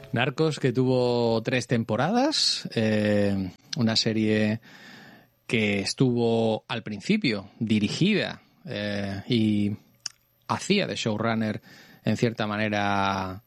Narcos, que tuvo 3 temporadas, una serie que estuvo al principio dirigida y hacía de showrunner en cierta manera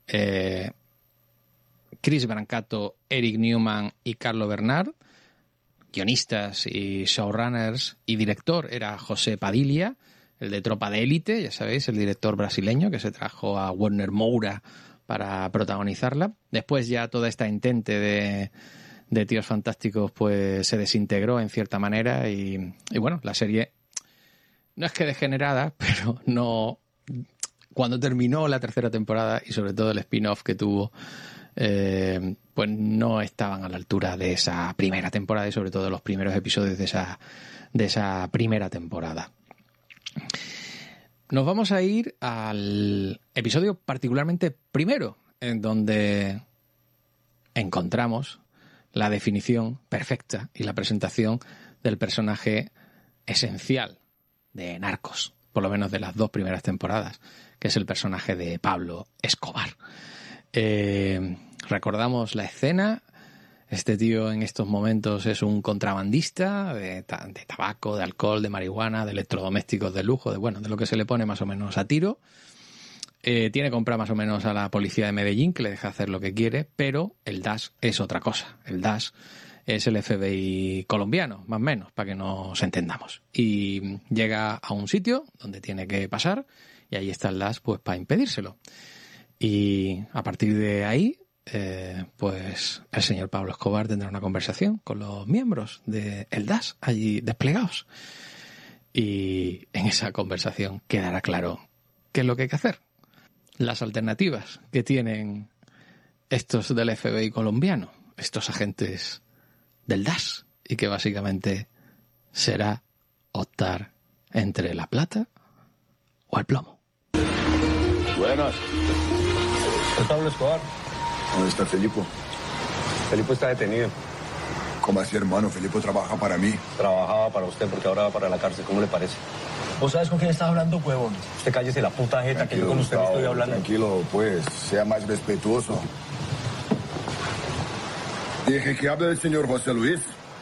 Chris Brancato, Eric Newman y Carlo Bernard. Guionistas y showrunners y director era José Padilla, el de Tropa de Élite, ya sabéis, el director brasileño que se trajo a Werner Moura para protagonizarla. Después ya toda esta entente de Tíos Fantásticos pues se desintegró en cierta manera y bueno, la serie no es que degenerada, pero no, cuando terminó la 3ª temporada y sobre todo el spin-off que tuvo, pues no estaban a la altura de esa primera temporada y sobre todo los primeros episodios de esa primera temporada. Nos vamos a ir al episodio particularmente primero, en donde encontramos la definición perfecta y la presentación del personaje esencial de Narcos, por lo menos de las 2 primeras temporadas, que es el personaje de Pablo Escobar. Recordamos la escena. Este tío en estos momentos es un contrabandista de tabaco, de alcohol, de marihuana, de electrodomésticos de lujo, de lo que se le pone más o menos a tiro. Tiene comprado más o menos a la policía de Medellín, que le deja hacer lo que quiere, pero el DAS es otra cosa. El DAS es el FBI colombiano, más o menos, para que nos entendamos. Y llega a un sitio donde tiene que pasar y ahí está el DAS pues para impedírselo. Y a partir de ahí, pues el señor Pablo Escobar tendrá una conversación con los miembros del DAS allí desplegados. Y en esa conversación quedará claro qué es lo que hay que hacer. Las alternativas que tienen estos del FBI colombiano, estos agentes del DAS, y que básicamente será optar entre la plata o el plomo. Buenas. ¿Es Pablo Escobar? ¿Dónde está Felipe? Felipe está detenido. ¿Cómo así, hermano? Felipe trabaja para mí. Trabajaba para usted porque ahora va para la cárcel. ¿Cómo le parece? ¿Vos sabes con quién estás hablando, huevón? Usted cállese la puta jeta, que yo con usted no estoy hablando. Tranquilo, pues, sea más respetuoso. Dije que hable del señor José Luis.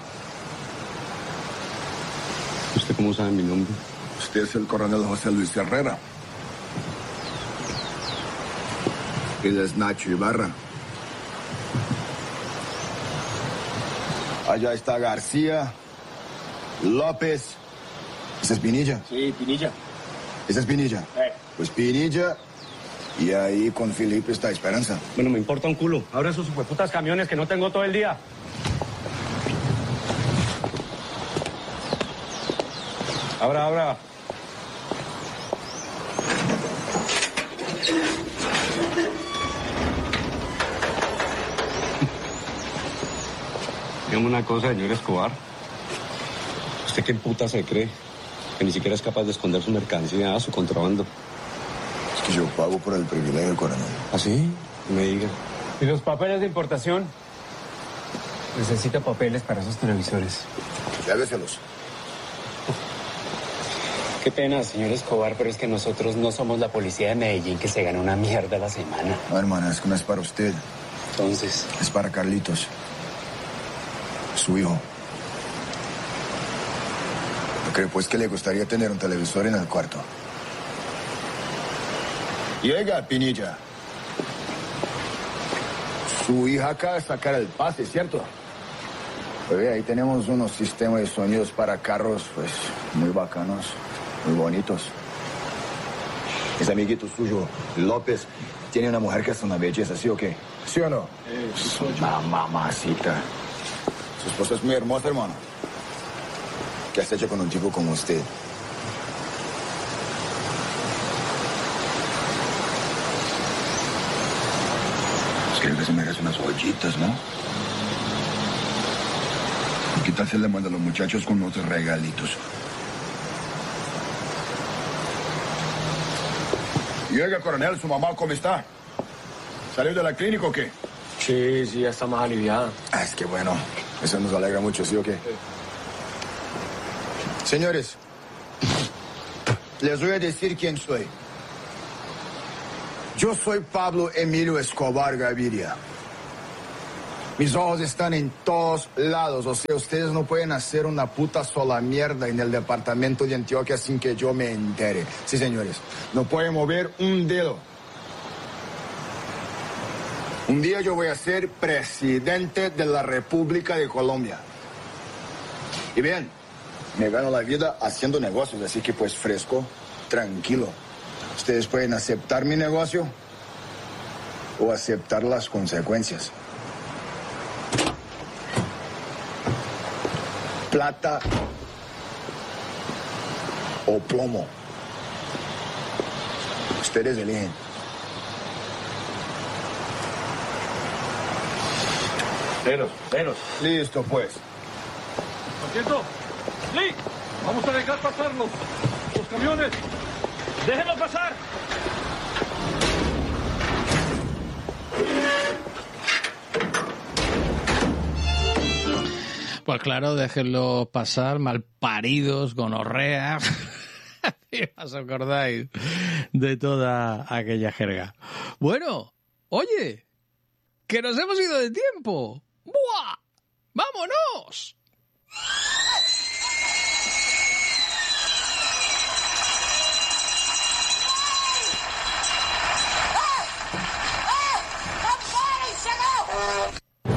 ¿Usted cómo sabe mi nombre? Usted es el coronel José Luis Herrera. Él es Nacho Ibarra. Allá está García, López. ¿Esa es Pinilla? Sí, Pinilla. ¿Esa es Pinilla? Pues Pinilla. Y ahí con Felipe está Esperanza. Bueno, me importa un culo. Abra esos putas camiones que no tengo todo el día. Abra. Dígame una cosa, señor Escobar. ¿Usted qué puta se cree? Que ni siquiera es capaz de esconder su mercancía, su contrabando. Es que yo pago por el privilegio, coronel. ¿Ah, sí? No me diga. ¿Y los papeles de importación? Necesito papeles para esos televisores. Lléveselos. Qué pena, señor Escobar, pero es que nosotros no somos la policía de Medellín que se gana una mierda a la semana. No, hermana, es que no es para usted. Entonces, Es para Carlitos. Su hijo. ¿No cree pues que le gustaría tener un televisor en el cuarto? Llega, Pinilla. Su hija acaba de sacar el pase, ¿cierto? Pues ahí tenemos unos sistemas de sonidos para carros, pues, muy bacanos, muy bonitos. Ese amiguito suyo, López, tiene una mujer que es una belleza, ¿sí o qué? ¿Sí o no? Mamacita. Su esposa es muy hermosa, hermano. ¿Qué has hecho con un tipo como usted? Es que a veces me hagas unas joyitas, ¿no? ¿Qué tal se le manda a los muchachos con unos regalitos? Y oiga, coronel, ¿su mamá cómo está? ¿Salió de la clínica o qué? sí, ya está más aliviada. Ah, es que bueno, eso nos alegra mucho, ¿sí o qué? Señores, les voy a decir quién soy. Yo soy Pablo Emilio Escobar Gaviria. Mis ojos están en todos lados. O sea, ustedes no pueden hacer una puta sola mierda en el departamento de Antioquia sin que yo me entere. Sí, señores. No pueden mover un dedo. Un día yo voy a ser presidente de la República de Colombia. Y bien, me gano la vida haciendo negocios, así que pues fresco, tranquilo. Ustedes pueden aceptar mi negocio o aceptar las consecuencias. Plata o plomo. Ustedes eligen. Venos. Listo, pues. Sargento, Lee, vamos a dejar pasarlos. Los camiones. Déjenlos pasar. Pues claro, déjenlo pasar, malparidos, gonorreas. ¿Os acordáis de toda aquella jerga? Bueno, oye, que nos hemos ido de tiempo. ¡Buah! ¡Vámonos!